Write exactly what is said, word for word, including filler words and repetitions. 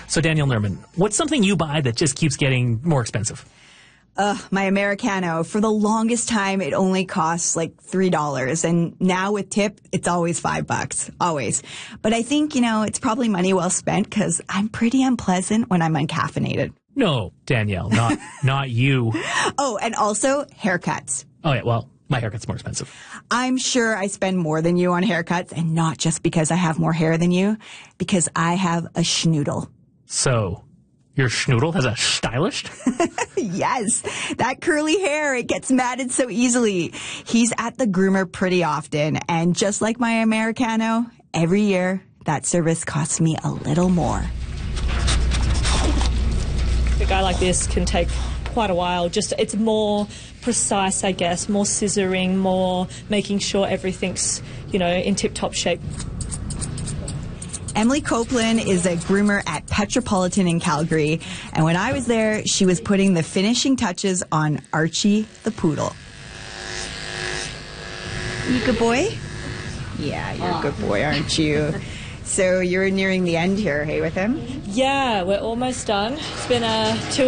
So, Danielle Nerman, what's something you buy that just keeps getting more expensive? Ugh, my Americano. For the longest time, it only costs like three dollars. And now with tip, it's always five bucks. Always. But I think, you know, it's probably money well spent because I'm pretty unpleasant when I'm uncaffeinated. No, Danielle, not not you. Oh, and also haircuts. Oh, yeah, well, my haircut's more expensive. I'm sure I spend more than you on haircuts, and not just because I have more hair than you, because I have a schnoodle. So, your schnoodle has a stylist? Yes, that curly hair, it gets matted so easily. He's at the groomer pretty often, and just like my Americano, every year that service costs me a little more. A guy like this can take quite a while. Just it's more precise, I guess, more scissoring, more making sure everything's, you know, in tip-top shape. Emily Copeland is a groomer at Petropolitan in Calgary, and when I was there, she was putting the finishing touches on Archie the poodle. You a good boy? Yeah, you're a good boy, aren't you? So you're nearing the end here, hey, with him? Yeah, we're almost done. It's been a two